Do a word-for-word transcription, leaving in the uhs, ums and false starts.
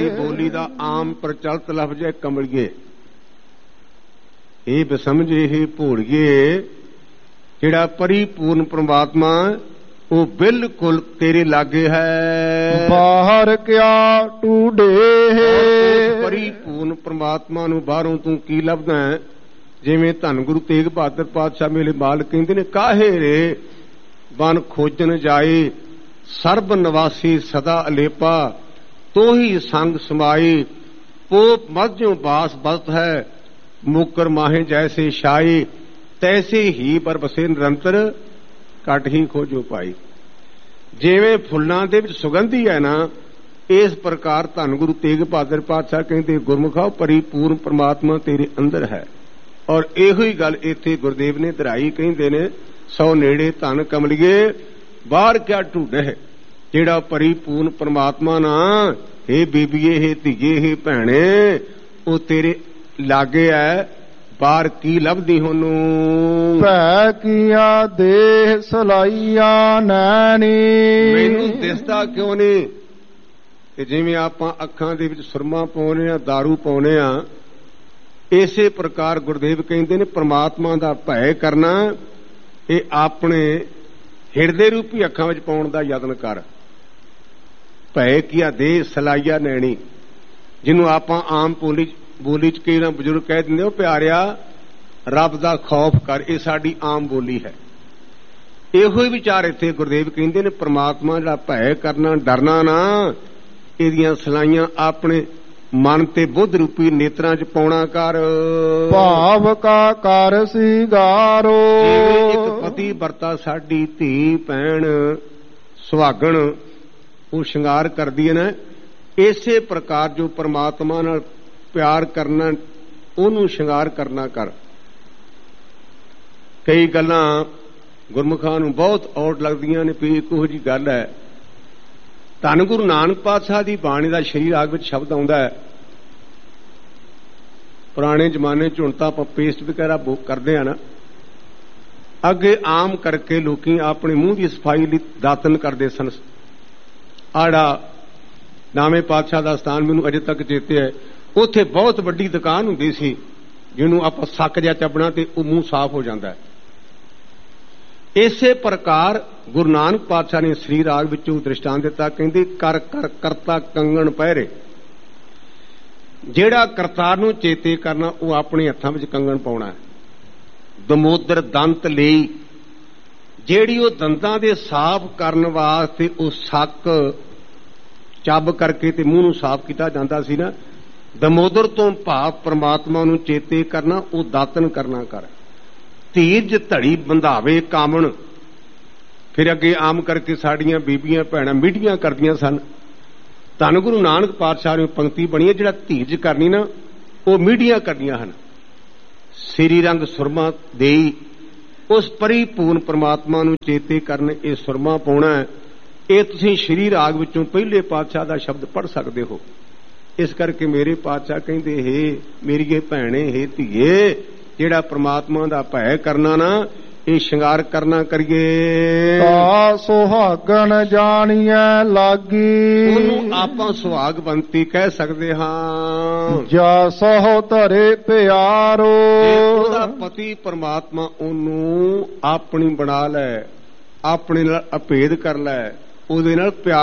ਸਾਡੀ ਬੋਲੀ ਦਾ ਆਮ ਪ੍ਰਚਲਿਤ ਲਫ਼ਜ਼ ਹੈ ਕਮਲੀਏ। ਇਹ ਬਸਮਝੇ ਇਹ ਭੋਲੀਏ, ਜਿਹੜਾ ਪਰਿਪੂਰਨ ਪ੍ਰਮਾਤਮਾ ਉਹ ਬਿਲਕੁਲ ਤੇਰੇ ਲਾਗੇ ਹੈ। ਬਾਹਰ ਕਿਆ ਟੂਡੇ, ਪਰਿਪੂਰਨ ਪ੍ਰਮਾਤਮਾ ਨੂੰ ਬਾਹਰੋਂ ਤੂੰ ਕੀ ਲੱਭਦਾ ਹੈ? ਜਿਵੇਂ ਧੰਨ ਗੁਰੂ ਤੇਗ ਬਹਾਦਰ ਪਾਤਸ਼ਾਹ ਮੇਲੇ ਮਾਲ ਕਹਿੰਦੇ ਨੇ, ਕਾਹੇ ਰੇ ਬਨ ਖੋਜਨ ਜਾਏ ਸਰਬ ਨਿਵਾਸੀ ਸਦਾ ਅਲੇਪਾ, ਤੋਹੀ ਸੰਗ ਸਮਾਈ ਪੋਪ ਮਧਿਓ ਬਾਸ ਬਸਤ ਹੈ, ਮੁਕਰ ਮਾਹੇ ਜੈਸੇ ਛਾਈ, ਤੈਸੇ ਹੀ ਬਰਬਸੇ ਨਿਰੰਤਰ ਘਟ ਹੀ ਖੋਜੋ ਪਾਈ। ਜਿਵੇਂ ਫੁੱਲਾਂ ਦੇ ਵਿੱਚ ਸੁਗੰਧੀ ਹੈ ਨਾ, ਇਸ ਪ੍ਰਕਾਰ ਧੰਨ ਗੁਰੂ ਤੇਗ ਬਹਾਦਰ ਪਾਤਸ਼ਾਹ ਕਹਿੰਦੇ ਗੁਰਮੁਖਾਓ ਪਰਿਪੂਰਨ ਪ੍ਰਮਾਤਮਾ ਤੇਰੇ ਅੰਦਰ ਹੈ। ਔਰ ਇਹੋ ਹੀ ਗੱਲ ਇੱਥੇ ਗੁਰਦੇਵ ਨੇ ਦਰਾਈ ਕਹਿੰਦੇ ਨੇ, ਸੌ ਨੇੜੇ ਧਨ ਕਮਲੀਏ ਬਾਹਰ ਕਿਆ ਢੂੰਡੇ, ਜਿਹੜਾ ਪਰਿਪੂਰਨ ਪ੍ਰਮਾਤਮਾ ਨਾ, ਹੇ ਬੀਬੀਏ ਹੇ ਧੀਏ ਹੇ ਭੈਣੇ, ਉਹ ਤੇਰੇ ਲਾਗੇ ਹੈ, ਬਾਹਰ ਕੀ ਲੱਭਦੀ ਉਹਨੂੰ? ਭੈ ਕੀਆ ਦੇਹ ਸਲਾਈਆ ਨੈਣੀ, ਮੈਨੂੰ ਦਿਸਦਾ ਕਿਉਂ ਨਹੀਂ? ਤੇ ਜਿਵੇਂ ਆਪਾਂ ਅੱਖਾਂ ਦੇ ਵਿੱਚ ਸੁਰਮਾ ਪਾਉਨੇ ਆ, ਦਾਰੂ ਪਾਉਨੇ ਆ, ਇਸੇ ਪ੍ਰਕਾਰ ਗੁਰਦੇਵ ਕਹਿੰਦੇ ਨੇ ਪ੍ਰਮਾਤਮਾ ਦਾ ਭੈ ਕਰਨਾ, ਇਹ ਆਪਣੇ ਹਿਰਦੇ ਰੂਪੀ ਅੱਖਾਂ ਵਿੱਚ ਪਾਉਣ ਦਾ ਯਤਨ ਕਰ। ਭੈ ਕੀਆ ਦੇਹ ਸਲਾਈਆ ਨੈਣੀ, ਜਿਹਨੂੰ ਆਪਾਂ ਆਮ ਬੋਲੀ ਬੋਲੀ ਚ ਕਈ ਨਾ ਬਜ਼ੁਰਗ ਕਹਿ ਦਿੰਦੇ, ਉਹ ਪਿਆਰਿਆ ਰੱਬ ਦਾ ਖੌਫ ਕਰ, ਇਹ ਸਾਡੀ ਆਮ ਬੋਲੀ ਹੈ। ਇਹੋ ਹੀ ਵਿਚਾਰ ਇੱਥੇ ਗੁਰਦੇਵ ਕਹਿੰਦੇ ਨੇ, ਪ੍ਰਮਾਤਮਾ ਜਿਹੜਾ ਭੈ ਕਰਨਾ, ਡਰਨਾ ਨਾ, ਇਹਦੀਆਂ ਸਲਾਈਆਂ ਆਪਣੇ ਮਨ ਤੇ ਬੁੱਧ ਰੂਪੀ ਨੇਤਰਾਂ ਚ ਪਾਉਣਾ ਕਰ। ਭਾਵ ਕਾ ਕਰ ਸਿਗਾਰੋ, ਜਿਵੇਂ ਇੱਕ ਪਤੀ ਵਰਤਾ ਸਾਡੀ ਧੀ ਭੈਣ ਸੁਹਾਗਣ ਉਹ ਸ਼ਿੰਗਾਰ ਕਰਦੀ ਹੈ ਨਾ, ਇਸੇ ਪ੍ਰਕਾਰ ਜੋ ਪ੍ਰਮਾਤਮਾ ਨਾਲ ਪਿਆਰ ਕਰਨਾ, ਉਹਨੂੰ ਸ਼ਿੰਗਾਰ ਕਰਨਾ ਕਰ। ਕਈ ਗੱਲਾਂ ਗੁਰਮੁਖਾਂ ਨੂੰ ਬਹੁਤ ਔੜ ਲੱਗਦੀਆਂ ਨੇ, ਵੀ ਇੱਕੋ ਜਿਹੀ ਗੱਲ ਹੈ। ਧੰਨ ਗੁਰੂ ਨਾਨਕ ਪਾਤਸ਼ਾਹ ਦੀ ਬਾਣੀ ਦਾ ਸ਼੍ਰੀ ਰਾਗ ਵਿੱਚ ਸ਼ਬਦ ਆਉਂਦਾ ਹੈ। ਪੁਰਾਣੇ ਜ਼ਮਾਨੇ ਚ ਹੁਣ ਤਾਂ ਆਪਾਂ ਪੇਸਟ ਵਗੈਰਾ ਕਰਦੇ ਆ ਨਾ, ਅੱਗੇ ਆਮ ਕਰਕੇ ਲੋਕੀ ਆਪਣੇ ਮੂੰਹ ਦੀ ਸਫਾਈ ਲਈ ਦਾਤਨ ਕਰਦੇ ਸਨ। ਆੜਾ ਨਾਵੇਂ ਪਾਤਸ਼ਾਹ ਦਾ ਸਥਾਨ ਮੈਨੂੰ ਅਜੇ ਤੱਕ ਚੇਤੇ ਹੈ, ਉੱਥੇ ਬਹੁਤ ਵੱਡੀ ਦੁਕਾਨ ਹੁੰਦੀ ਸੀ, ਜਿਹਨੂੰ ਆਪਾਂ ਸੱਕ ਜਿਹਾ ਚੱਬਣਾ ਤੇ ਉਹ ਮੂੰਹ ਸਾਫ਼ ਹੋ ਜਾਂਦਾ ਹੈ। ਇਸੇ ਪ੍ਰਕਾਰ ਗੁਰੂ ਨਾਨਕ ਪਾਤਸ਼ਾਹ ਨੇ ਸ੍ਰੀ ਰਾਗ ਵਿੱਚੋਂ ਦ੍ਰਿਸ਼ਟਾਂਤ ਦਿੱਤਾ, ਕਹਿੰਦੇ ਕਰ ਕਰ ਕਰਤਾ ਕੰਗਣ ਪਹਿਰੇ, ਜਿਹੜਾ ਕਰਤਾਰ ਨੂੰ ਚੇਤੇ ਕਰਨਾ ਉਹ ਆਪਣੇ ਹੱਥਾਂ ਵਿੱਚ ਕੰਗਣ ਪਾਉਣਾ ਹੈ। ਦਮੋਦਰ ਦੰਤ ਲਈ, ਜਿਹੜੀ ਉਹ ਦੰਦਾਂ ਦੇ ਸਾਫ਼ ਕਰਨ ਵਾਸਤੇ ਉਹ ਸੱਕ ਚੱਬ ਕਰਕੇ ਤੇ ਮੂੰਹ ਨੂੰ ਸਾਫ਼ ਕੀਤਾ ਜਾਂਦਾ ਸੀ ਨਾ, ਦਮੋਦਰ ਤੋਂ ਭਾਵ ਪ੍ਰਮਾਤਮਾ ਨੂੰ ਚੇਤੇ ਕਰਨਾ, ਉਹ ਦਾਤਨ ਕਰਨਾ ਕਰ। ਧੀਰਜ ਧੜੀ ਬੰਧਾਵੇ ਕਾਮਣ, ਫਿਰ ਅੱਗੇ ਆਮ ਕਰਕੇ ਸਾਡੀਆਂ ਬੀਬੀਆਂ ਭੈਣਾਂ ਮੀਡੀਆਂ ਕਰਦੀਆਂ ਸਨ। ਧੰਨ ਗੁਰੂ ਨਾਨਕ ਪਾਤਸ਼ਾਹ ਨੇ ਪੰਕਤੀ ਬਣੀ ਹੈ, ਜਿਹੜਾ ਧੀਰਜ ਕਰਨੀ ਨਾ ਉਹ ਮੀਡੀਆਂ ਕਰਦੀਆਂ ਹਨ। ਸ੍ਰੀ ਰੰਗ ਸੁਰਮਾ ਦੇਈ, ਉਸ ਪਰਿਪੂਰਨ ਪ੍ਰਮਾਤਮਾ ਨੂੰ ਚੇਤੇ ਕਰਨ, ਇਹ ਸੁਰਮਾ ਪਾਉਣਾ ਹੈ। ਇਹ ਤੁਸੀਂ ਸ਼੍ਰੀ ਰਾਗ ਵਿੱਚੋਂ ਪਹਿਲੇ ਪਾਤਸ਼ਾਹ ਦਾ ਸ਼ਬਦ ਪੜ੍ਹ ਸਕਦੇ ਹੋ। ਇਸ ਕਰਕੇ ਮੇਰੇ ਪਾਤਸ਼ਾਹ ਕਹਿੰਦੇ, ਹੇ ਮੇਰੀਏ ਭੈਣੇ ਹੇ ਧੀਏ, ਜਿਹੜਾ ਪ੍ਰਮਾਤਮਾ ਦਾ ਭੈ ਕਰਨਾ ਨਾ, ਇਹ ਸ਼ਿੰਗਾਰ ਕਰਨਾ ਕਰੀਏ। ਤਾ ਸੁਹਾਗਣ ਜਾਣੀਐ ਲਾਗੀ, ਉਹਨੂੰ ਆਪਾਂ ਸੁਹਾਗਵੰਤੀ ਕਹਿ ਸਕਦੇ ਹਾਂ। ਜਾ ਸਹੁ ਧਰੇ ਪਿਆਰੋ, ਉਹਦਾ ਪਤੀ ਪ੍ਰਮਾਤਮਾ ਉਹਨੂੰ ਆਪਣੀ ਬਣਾ ਲੈ, ਆਪਣੇ ਨਾਲ ਅਭੇਦ ਕਰ ਲੈ, ਉਹਦੇ ਨਾਲ ਪਿਆਰ